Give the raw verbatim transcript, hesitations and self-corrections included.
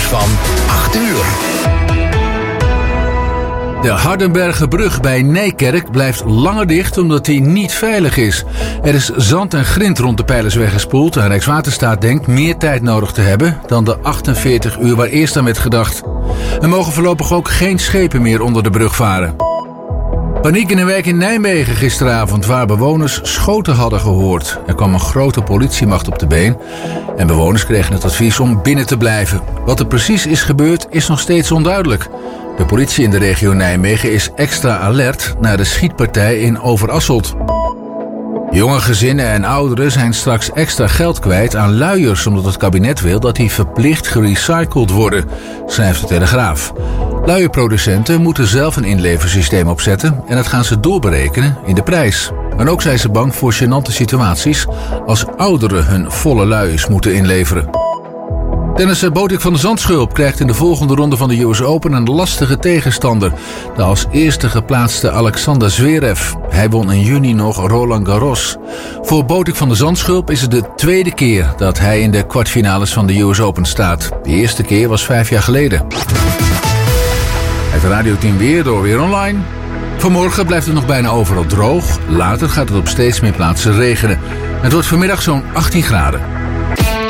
van acht uur. De Hardenbergerbrug bij Nijkerk blijft langer dicht omdat die niet veilig is. Er is zand en grind rond de pijlers weggespoeld en Rijkswaterstaat denkt meer tijd nodig te hebben dan de achtenveertig uur waar eerst aan werd gedacht. Er mogen voorlopig ook geen schepen meer onder de brug varen. Paniek in een wijk in Nijmegen gisteravond waar bewoners schoten hadden gehoord. Er kwam een grote politiemacht op de been en bewoners kregen het advies om binnen te blijven. Wat er precies is gebeurd is nog steeds onduidelijk. De politie in de regio Nijmegen is extra alert na de schietpartij in Overasselt. Jonge gezinnen en ouderen zijn straks extra geld kwijt aan luiers omdat het kabinet wil dat die verplicht gerecycled worden, schrijft de Telegraaf. Luierproducenten moeten zelf een inleversysteem opzetten en dat gaan ze doorberekenen in de prijs. En ook zijn ze bang voor gênante situaties als ouderen hun volle luiers moeten inleveren. Tennisser Botik van de Zandschulp krijgt in de volgende ronde van de U S Open een lastige tegenstander. De als eerste geplaatste Alexander Zverev. Hij won in juni nog Roland Garros. Voor Botik van de Zandschulp is het de tweede keer dat hij in de kwartfinales van de U S Open staat. De eerste keer was vijf jaar geleden. Het radioteam weer door Weer Online. Vanmorgen blijft het nog bijna overal droog. Later gaat het op steeds meer plaatsen regenen. Het wordt vanmiddag zo'n achttien graden.